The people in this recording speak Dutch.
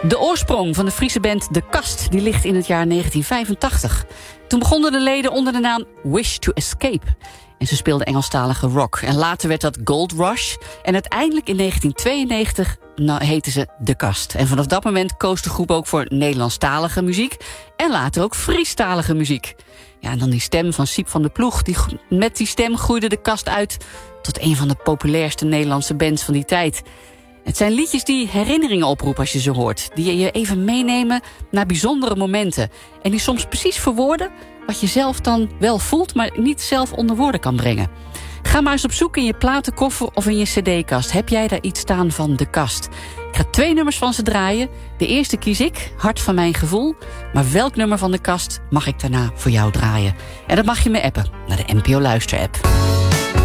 De oorsprong van de Friese band De Kast die ligt in het jaar 1985. Toen begonnen de leden onder de naam Wish to Escape. En ze speelden Engelstalige rock. En later werd dat Gold Rush. En uiteindelijk in 1992 heette ze De Kast. En vanaf dat moment koos de groep ook voor Nederlandstalige muziek. En later ook Friestalige muziek. Ja, en dan die stem van Siep van der Ploeg. Met die stem groeide De Kast uit tot een van de populairste Nederlandse bands van die tijd. Het zijn liedjes die herinneringen oproepen als je ze hoort. Die je even meenemen naar bijzondere momenten. En die soms precies verwoorden wat je zelf dan wel voelt, maar niet zelf onder woorden kan brengen. Ga maar eens op zoek in je platenkoffer of in je cd-kast. Heb jij daar iets staan van De Kast? Ik ga 2 nummers van ze draaien. De eerste kies ik, Hart van mijn gevoel. Maar welk nummer van De Kast mag ik daarna voor jou draaien? En dat mag je me appen naar de NPO Luister-app.